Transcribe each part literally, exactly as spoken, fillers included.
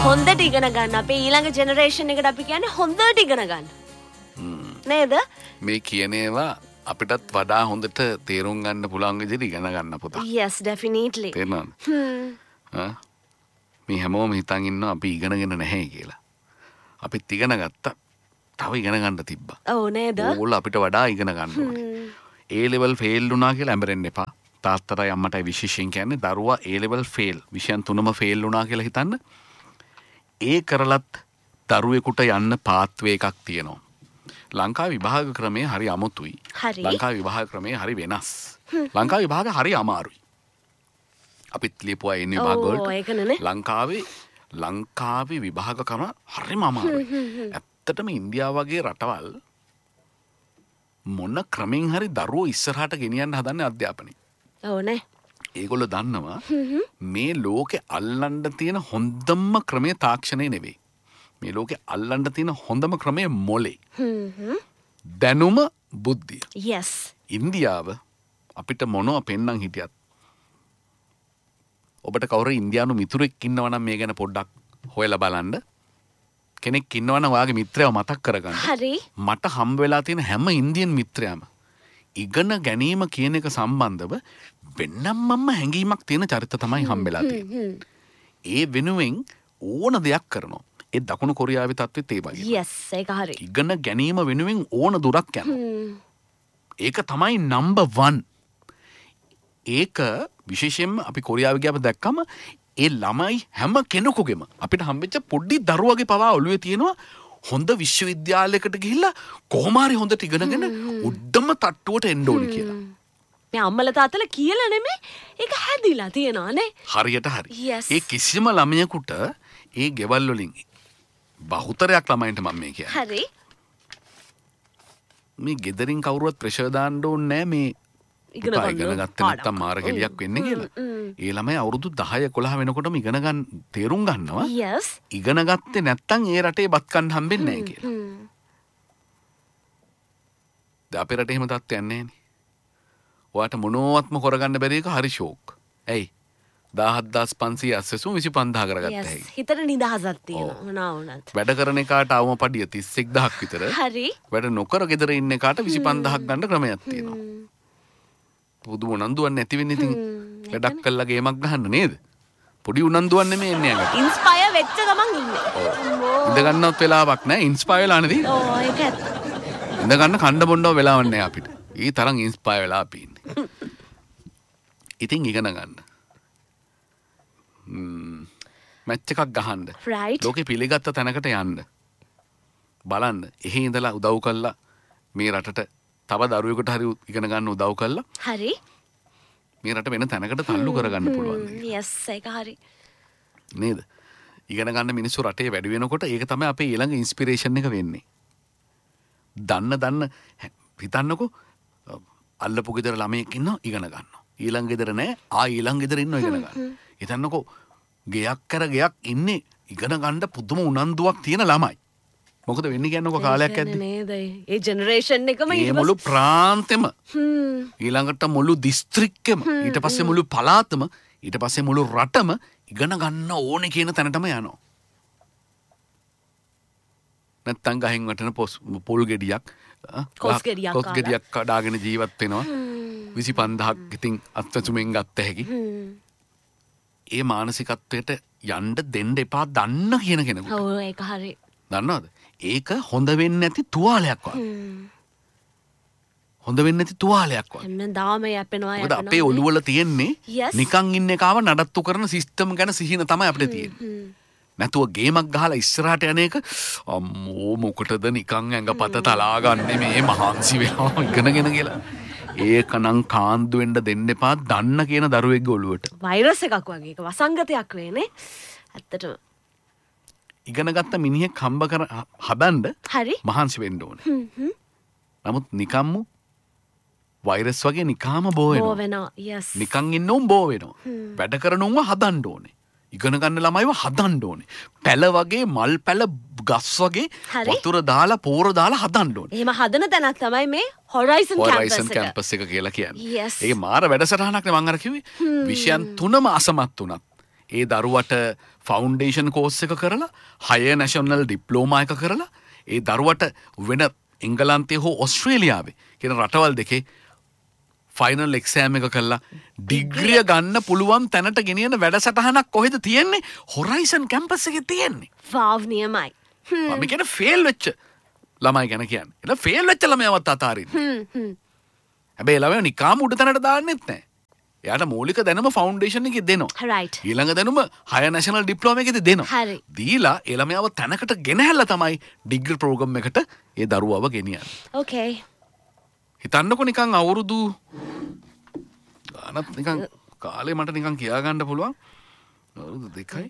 හොඳට ඉගෙන ගන්න. අපේ ඊළඟ ජෙනරේෂන් එකට අපි කියන්නේ හොඳට ඉගෙන ගන්න. නේද? මේ කියන ඒවා අපිටත් වඩා හොඳට තේරුම් ගන්න පුළුවන් විදිහට ඉගෙන ගන්න පුතා. Yes, definitely. තේරෙනවද? හ්ම්. මේ හැමෝම හිතන් ඉන්නවා අපි ඉගෙනගෙන නැහැ කියලා. අපිත් ඉගෙන ගත්තා. තව ඉගෙන ගන්න තිබ්බා. ඔව් නේද? ඕගොල්ලෝ අපිට වඩා ඉගෙන ගන්න ඕනේ. A level fail වුණා කියලා ඇඹරෙන්න එපා. තාත්තටයි අම්මටයි විශේෂයෙන් කියන්නේ දරුවා A level fail විෂයන් තුනම fail වුණා කියලා හිතන්න. ඒ කරලත් දරුවෙකුට යන්න පාත්වේ එකක් තියෙනවා. ලංකාවේ විභාග ක්‍රමය හරි අමුතුයි. ලංකාවේ විභාග ක්‍රමය හරි වෙනස්. ලංකාවේ විභාග හරි අමාරුයි. අපිත් ලියපුවා ඒ විභාග වලට. ලංකාවේ ලංකාවේ විභාග ක්‍රම හරිම අමාරුයි. ඇත්තටම ඉන්දියාව වගේ රටවල් මොන ක්‍රමෙන් හරි දරුවෝ ඉස්සරහට ගෙනියන්න හදන්නේ අධ්‍යාපනය. ඔව් නේ. ඒගොල්ලෝ දන්නවා මේ ලෝකේ අල්ලන්න තියෙන හොඳම ක්‍රමය තාක්ෂණය නෙවෙයි. මේ ලෝකේ අල්ලන්න තියෙන හොඳම ක්‍රමය මොලේ. දැනුම බුද්ධිය. Yes. ඉන්දියාව අපිට මොනවා පෙන්නම් හිටියත් ඔබට කවුරු ඉන්දියානු මිතුරෙක් ඉන්නවා නම් මේ ගැන පොඩ්ඩක් හොයලා බලන්න. කෙනෙක් ඉන්නවා නම් ඔයාගේ මිත්‍රයව මතක් කරගන්න. හරි. මට හම්බ වෙලා තියෙන හැම ඉන්දියන් මිත්‍රයාම ඉගෙන ගැනීම කියන එක සම්බන්ධව වෙනම්ම හැඟීමක් තියෙන චරිත තමයි හම්බෙලා තියෙන්නේ. ඒ වෙනුවෙන් ඕන දෙයක් කරනවා. ඒ දකුණු කොරියාවේ තත්ත්වෙත් ඒ වගේ. Yes, ඒක හරි. ඉගෙන ගැනීම වෙනුවෙන් ඕන දුරක් යනවා. ඒක තමයි නම්බර් වන්. ඒක විශේෂයෙන්ම අපි කොරියාවේ ගියාම දැක්කම ඒ ළමයි හැම කෙනෙකුගේම අපිට හම්බෙච්ච පොඩි දරුවගේ පවා ඔළුවේ තියෙනවා හොඳ විශ්වවිද්‍යාලයකට ගිහිල්ලා කොහොම හරි හොඳට ඉගෙනගෙන උඩම තට්ටුවට එන්න ඕනේ කියලා. මේ අම්මලා තාත්තලා කියලා නෙමෙයි ඒක හැදිලා තියෙනවා නේ. හරියට හරි. ඒ කිසිම ළමයෙකුට ඒ ගෙවල් වලින් බහුතරයක් ළමයින්ට මම මේ කියන්නේ. හරි. මේ ගෙදරින් කවුරුවත් ප්‍රෙෂර් දාන්න ඕනේ නැහැ මේ ඉගෙන ගන්න ගත්තේ නැත්තම් මාර කෙලියක් වෙන්නේ කියලා. ඒ ළමයි අවුරුදු දහය එකොළහ වෙනකොටම ඉගෙන ගන්න තේරුම් ගන්නවා. Yes. ඉගෙන ගත්තේ නැත්තම් ඒ රටේ බත් කන්න හම්බෙන්නේ නැහැ කියලා. දැන් අපේ රටේ එහෙම තත්ත්වයක් නැහැ නේ. ඔයාට මොනවත්ම කරගන්න බැරි එක හරි ෂෝක්. ඇයි? දහහක් පන්සීය අස්සසු විසිපන්දාහ කරගත්තා හැකි. හිතට නිදහසක් තියෙනවා මොනවා වුණත්. වැඩ කරන එකාට අවම පඩිය තිස් එක්දහක් විතර. හරි. වැඩ නොකර ගෙදර ඉන්න එකාට විසිපන්දාහක් ගන්න ක්‍රමයක් තියෙනවා. පුදුම උනන්දුවක් නැති වෙන්නේ ඉතින් වැඩක් කළා ගේමක් ගහන්න නේද? පොඩි උනන්දුවක් නෙමෙයි එන්නේ යකට. ඉන්ස්පයර් වෙච්ච ගමන් ඉන්නේ. ඉඳ ගන්නවත් වෙලාවක් නැහැ. ඉන්ස්පයර් වෙලා නේද? ඔව් ඒක ඇත්ත. ඉඳ ගන්න කණ්ඩ බොණ්ඩව වෙලාවක් නැහැ අපිට. ඊ තරම් ඉන්ස්පයර් වෙලා අපි ඉන්නේ. ඉතින් ඉගෙන ගන්න. ම්ම් මැච් එකක් ගහන්න. ලෝකෙ පිළිගත්ත තැනකට යන්න. බලන්න. එහි ඉඳලා උදව් කළා මේ රටට තව දරුවෙකුට හරි ඉගෙන ගන්න උදව් කළා. හරි. මේ රට වෙන තැනකට තල්ලු කරගන්න පුළුවන්. Yes, ඒක හරි. නේද? ඉගෙන ගන්න මිනිස්සු රටේ වැඩි වෙනකොට ඒක තමයි අපේ ඊළඟ ඉන්ස්පිරේෂන් එක වෙන්නේ. දන්න දන්න හිතන්නකෝ අල්ලපු ගෙදර ළමයෙක් ඉන්නවා ඉගෙන ගන්නවා. ඊළඟ ගෙදර නෑ ආ ඊළඟ ගෙදර ඉන්නවා ඉගෙන ගන්නවා. හිතන්නකෝ ගෙයක් කර ගෙයක් ඉන්නේ ඉගෙන ගන්න පුදුම උනන්දුවක් තියෙන ළමයි. මොකද වෙන්නේ කියන්නකෝ කාලයක් ඇද්දි නේද? ඒ ජෙනරේෂන් එකම මේ මුළු ප්‍රාන්තෙම ඊළඟට මුළු දිස්ත්‍රික්කෙම ඊට පස්සේ මුළු පළාතම ඊට පස්සේ මුළු රටම ඉගෙන ගන්න ඕනේ කියන තැනටම යනවා. නැත්තම් ගහෙන් වටන පොල් ගෙඩියක් කොස් ගෙඩියක් කොස් ගෙඩියක් කඩාගෙන ජීවත් වෙනවා. විසිපන්දාහක් ඉතින් අත්සුමෙන් ගත්ත හැකි. ඒ මානසිකත්වයට යන්න දෙන්න එපා දන්න කියන කෙනෙකුට. ඔව් ඒක හරි. දන්නවද? ඒක හොඳ වෙන්නේ නැති තුවාලයක් වගේ. හොඳ වෙන්නේ නැති තුවාලයක් වගේ. හැමදාම යැපෙනවා යැපෙනවා. මොකද අපේ ඔළුව වල තියෙන්නේ නිකන් ඉන්න එකාව නඩත්තු කරන සිස්ටම් ගැන සිහින තමයි අපිට තියෙන්නේ. නැතුව ගේමක් ගහලා ඉස්සරහට යන එක අම්මෝ මොකටද නිකන් ඇඟපත තලා ගන්න මේ මහන්සි වෙනවා ඉගෙනගෙන කියලා. ඒකනම් කාන්දු වෙන්න දෙන්න එපා දන්න කියන දරුවෙක්ගේ ඔළුවට. වෛරස් එකක් වගේ ඒක වසංගතයක් වෙන්නේ. ඇත්තටම. ඉගෙන ගත්ත මිනිහෙක් හම්බ කර හදන්න හරි මහන්සි වෙන්න ඕනේ. නමුත් නිකම්ම වෛරස් වගේ නිකාම බෝ වෙනවා. බෝ වෙනවා. Yes. නිකන් ඉන්න උන් බෝ වෙනවා. වැඩ කරන උන්ව හදන්න ඕනේ. ඉගෙන ගන්න ළමයිව හදන්න ඕනේ. පැල වගේ මල් පැල ගස් වගේ වතුර දාලා පෝර දාලා හදන්න ඕනේ. එහෙම හදන තැනක් තමයි මේ Horizon Campus එක. Horizon Campus එක කියලා කියන්නේ. ඒක මාර වැඩසටහනක් නේ මම අර කිව්වේ. විෂයන් තුනම අසමත් වුණත් ඒ දරුවට ෆවුන්ඩේෂන් කෝස් එක කරලා හයර් නැෂනල් ඩිප්ලෝමා එක කරලා ඒ දරුවට වෙන එංගලන්තයේ හෝ ඔස්ට්‍රේලියාවේ කියන රටවල් දෙකේ ෆයිනල් එක්සෑම් එක කළා ඩිග්‍රිය ගන්න පුළුවන් තැනට ගෙනියන වැඩසටහනක් කොහෙද තියෙන්නේ? හොරයිසන් කැම්පස් එකේ තියෙන්නේ. වාව් නියමයි. මම කියන්නේ ෆේල් වෙච්ච ළමයි ගැන කියන්නේ. එළ ෆේල් වෙච්ච ළමයවත් අතාරින්න. හ්ම් හ්ම්. හැබැයි ළමයා නිකාම උඩ තැනට දාන්නෙත් නැහැ. එයාට මූලික දැනුම ෆවුන්ඩේෂන් එකේ දෙනවා. right. ඊළඟ දැනුම හයර් නැෂනල් ඩිප්ලෝමා එකේදී දෙනවා. හරි. දීලා ඒ ළමයාව තැනකට ගෙනහැල්ලා තමයි ඩිග්‍රී ප්‍රෝග්‍රෑම් එකට ඒ දරුවව ගෙනියන්නේ. okay. හිතන්නකො නිකන් අවුරුදු ගානත් නිකන් කාලේ මට නිකන් කියා ගන්න පුළුවන් අවුරුදු දෙකයි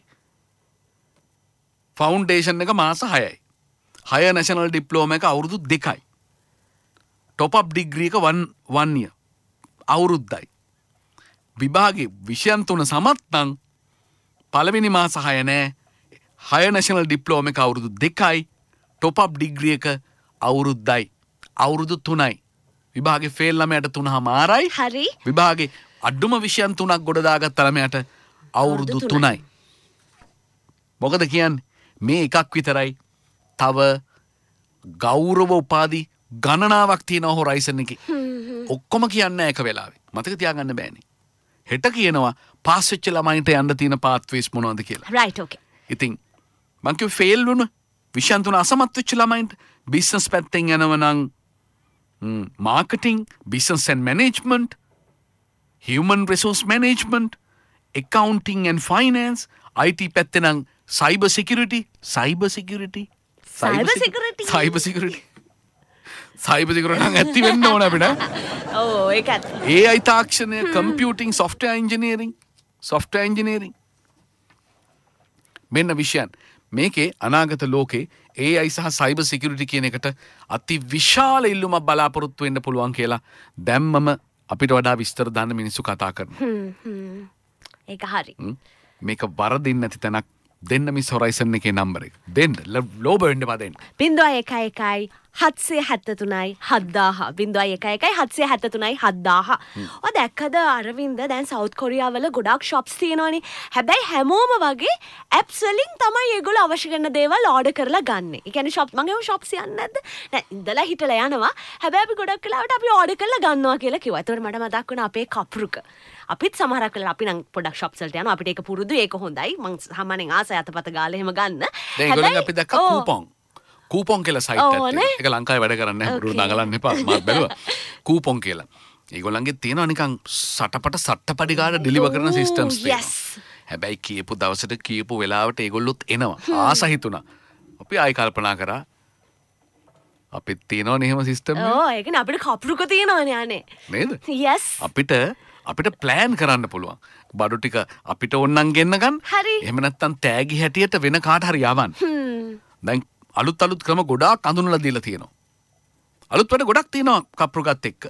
ෆවුන්ඩේෂන් එක මාස හයයි හයර් නැෂනල් ඩිප්ලෝමා එක අවුරුදු දෙකයි টොප් අප් ඩිග්‍රී එක වන් වන් ඉයර් අවුරුද්දයි විභාගේ විෂයන් තුන සමත් නම් පළවෙනි මාස හය නෑ හයර් නැෂනල් ඩිප්ලෝමා එක අවුරුදු දෙකයි টොප් අප් ඩිග්‍රී එක අවුරුද්දයි අවුරුදු තුනයි විභාගේ ෆේල් ළමයට තුනමාරයි. හරි. විභාගේ අඩුම විෂයන් තුනක් ගොඩ දාගත්ත ළමයට අවුරුදු තුනයි. මොකද කියන්නේ මේ එකක් විතරයි තව ගෞරව උපාධි ගණනාවක් තියෙනවා හොරයිසන් එකේ. ඔක්කොම කියන්නේ එක වෙලාවේ. මතක තියාගන්න බෑනේ. හෙට කියනවා පාස් වෙච්ච ළමයින්ට යන්න තියෙන පාත්වේස් මොනවද කියලා. right okay. ඉතින් මං කිව්වේ ෆේල් වුණ විෂයන් තුන අසමත් වෙච්ච ළමයින්ට බිස්නස් පැත්තෙන් යනවා නම් Mm, marketing, business and management, human resource management, accounting and finance, I T පැත්තේ නම් cyber security, cyber security, cyber security, cyber security, cyber security නම් ඇති වෙන්න ඕන අපිට. ඔව් ඒකත්. A I තාක්ෂණය, computing, software engineering, software engineering. මෙන්න විෂයන්. මේකේ අනාගත ලෝකේ A I සහ සයිබර් සිකියුරිටි කියන එකට අති විශාල ඉල්ලුමක් බලාපොරොත්තු වෙන්න පුළුවන් කියලා දැම්මම අපිට වඩා විස්තර දන්න මිනිස්සු කතා කරනවා. හ්ම් හ්ම්. ඒක හරි. මේක වරදින්න නැති තැනක් දෙන්න මිස් හොරයිසන් එකේ නම්බර එක. දෙන්න ලෝබ වෙන්න බා දෙන්න. බිංදුවයි එක එකයි හත්සිය හැත්තෑ තුනයි හත්දාහ. බිංදුවයි එක එකයි හත්සිය හැත්තෑ තුනයි හත්දාහ. ඔය දැක්කද අරවින්ද දැන් සවුත් කොරියාව වල ගොඩක් shops තියෙනවනේ. හැබැයි හැමෝම වගේ apps වලින් තමයි ඒගොල්ලෝ අවශ්‍ය කරන දේවල් order කරලා ගන්නෙ. ඒ කියන්නේ shop මගේ shops යන්නේ නැද්ද? නෑ ඉඳලා හිටලා යනවා. හැබැයි අපි ගොඩක් වෙලාවට අපි order කරලා ගන්නවා කියලා කිව්වා. ඒතකොට මට මතක් වුණා අපේ කපුරුක. අපිත් සමහරක් වෙලාවට අපි නම් පොඩක් shops වලට යනවා. අපිට ඒක පුරුදු ඒක හොඳයි. මං සාමාන්‍යයෙන් ආසයි අතපත ගාලා එහෙම ගන්න. දැන් ඒගොල්ලෝ අපි දැක්ක කූපන්. කූපොන් කියලා සයිට් එකක් තියෙනවා. ඒක ලංකාවේ වැඩ කරන්නේ නැහැ. බරු නගලන්න එපා. මාත් බැලුවා. කූපොන් කියලා. ඒගොල්ලන්ගේ තියෙනවා නිකන් සටපට සට්ටපඩි ගාන ඩෙලිවර් කරන සිස්ටම්ස් තියෙනවා. හැබැයි කියපු දවසට කියපු වෙලාවට ඒගොල්ලොත් එනවා. ආස හිතුණා. අපි ආයි කල්පනා කරා අපිත් තියෙනවනේ එහෙම සිස්ටම් එක. ඔව් ඒ කියන්නේ අපිට කපුරුක තියෙනවනේ අනේ. නේද? yes. අපිට අපිට ප්ලෑන් කරන්න පුළුවන්. බඩු ටික අපිට ඕනනම් ගෙන්න ගන්න. හරි. එහෙම නැත්නම් තෑගි හැටියට වෙන කාට හරි යවන්න. හ්ම්. දැන් අලුත් අලුත් ක්‍රම ගොඩාක් අඳුනලා දීලා තියෙනවා. අලුත් වැඩ ගොඩක් තියෙනවා කප්රුගත් එක්ක.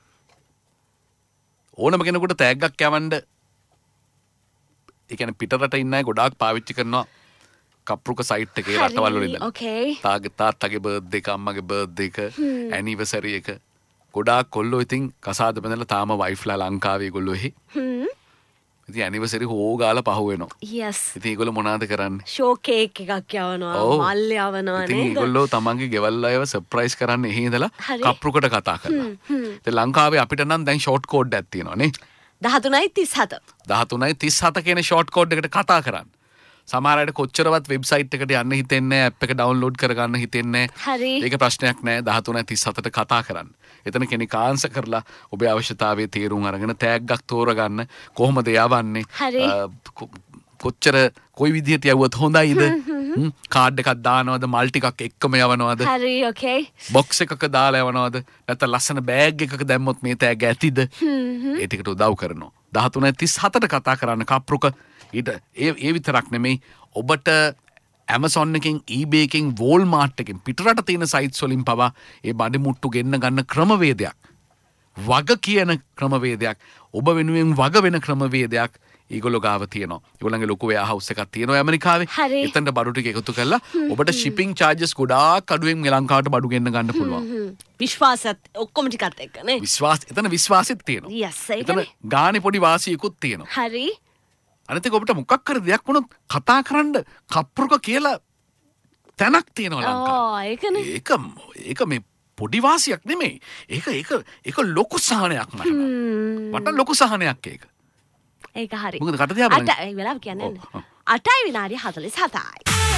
ඕනම කෙනෙකුට තෑග්ගක් යවන්න ඒ කියන්නේ පිටරට ඉන්න අය ගොඩාක් පාවිච්චි කරනවා කප්රුක සයිට් එකේ රටවල් වල ඉඳලා. okay. තාගේ තාත්තගේ බර්ත්ඩේ එක අම්මගේ බර්ත්ඩේ එක ඇනිවර්සරි එක ගොඩාක් කොල්ලෝ ඉතින් කසාද බඳලා තාම වයිෆ්ලා ලංකාවේ ඒගොල්ලෝ එහි. හ්ම්. ඉතින් ඇනිවර්සරි හෝ ගාලා පහ වෙනවා. yes. ඉතින් ඒගොල්ලෝ මොනවද කරන්නේ? ෂෝ කේක් එකක් යවනවා මල් යවනවා නේද? ඉතින් ඒගොල්ලෝ තමන්ගේ ගෙවල් අයව සර්ප්‍රයිස් කරන්න එහි ඉඳලා කප්රුකට කතා කරනවා. ඉතින් ලංකාවේ අපිට නම් දැන් ෂෝට් කෝඩ් එකක් තියෙනවා නේ. දහතුනයි තිස් හත. දහතුනයි තිස් හත කියන ෂෝට් කෝඩ් එකට කතා කරන්න. සමහර අයට කොච්චරවත් වෙබ්සයිට් එකට යන්න හිතෙන්නේ නැහැ, ඇප් එක ඩවුන්ලෝඩ් කරගන්න හිතෙන්නේ නැහැ. හරි. ඒක ප්‍රශ්නයක් නැහැ. දහතුනයි තිස් හතට කතා කරන්න. එතන කෙනෙක් ආන්සර් කරලා ඔබේ අවශ්‍යතාවයේ තීරුම් අරගෙන තෑග්ගක් තෝරගන්න. කොහොමද යවන්නේ? හරි. කොච්චර කොයි විදිහට යවුවත් හොඳයිද? කාඩ් එකක් දානවද? මල් ටිකක් එක්කම යවනවද? හරි okay. බොක්ස් එකක දාලා යවනවද? නැත්නම් ලස්සන බෑග් එකක දැම්මොත් මේ තෑග්ග ඇතිද? ඒ ටිකට උදව් කරනවා. දහතුනයි තිස් හතට කතා කරන්න කප්රුක. ඊට ඒ ඒ විතරක් නෙමෙයි ඔබට Amazon එකෙන් eBay එකෙන් Walmart එකෙන් පිටරට තියෙන sites වලින් පවා ඒ බඩි මුට්ටු ගෙන්න ගන්න ක්‍රමවේදයක් වග කියන ක්‍රමවේදයක් ඔබ වෙනුවෙන් වග වෙන ක්‍රමවේදයක් ඒගොල්ලෝ ගාව තියෙනවා. ඒගොල්ලන්ගේ ලොකු warehouse එකක් තියෙනවා ඇමරිකාවේ. එතනට බඩු ටික එකතු කරලා ඔබට shipping charges ගොඩාක් අඩුවෙන් මේ ලංකාවට බඩු ගෙන්න ගන්න පුළුවන්. විශ්වාසත් ඔක්කොම ටිකත් එක්ක නේ. විශ්වාස එතන විශ්වාසෙත් තියෙනවා. yes එතන ගානේ පොඩි වාසියකුත් තියෙනවා. හරි. අනිත් එක ඔබට මොකක් හරි දෙයක් වුණොත් කතා කරන්න කප්පුරුක කියලා තැනක් තියෙනවා ලංකාවේ. ඒකනේ. ඒක ඒක මේ පොඩි වාසියක් නෙමෙයි. ඒක ඒක ඒක ලොකු සහනයක් මට. මට ලොකු සහනයක් ඒක. ඒක හරි. මොකද කට දිහා බලන්න. අට ඒ වෙලාව කියන්නේ. අටයි විනාඩි හතළිස් හතයි.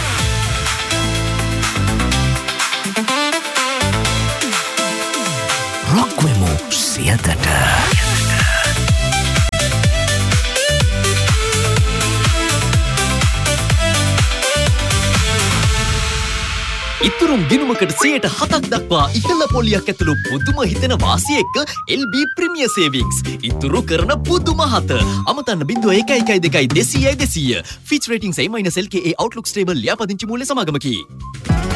රොක්වෙමු සියතට. ඉතුරුම් දිනුමකට සියයට හතක් දක්වා ඉහළ පොලියක් ඇතුළු පුදුම හිතෙන වාසිය එක්ක එල් බී ප්‍රීමියර් සේවිංග්ස්. ඉතුරු කරන පුදුම හත. අමතන්න බිංදුව එකයි එකයි දෙකයි දෙසීයයි දෙසීය. ෆිච් රේටිං සයි මයිනස් එල් කේ ඒ අවුට්ලුක් ස්ටේබල් ලියාපදිංචි මූල්‍ය සමාගමකි.